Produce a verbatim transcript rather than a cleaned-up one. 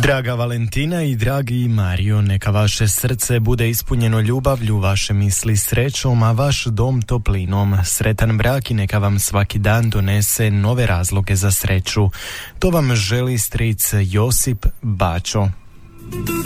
Draga Valentina i dragi Mario, neka vaše srce bude ispunjeno ljubavlju, vaše misli srećom, a vaš dom toplinom. Sretan brak i neka vam svaki dan donese nove razloge za sreću. To vam želi stric Josip Bačo.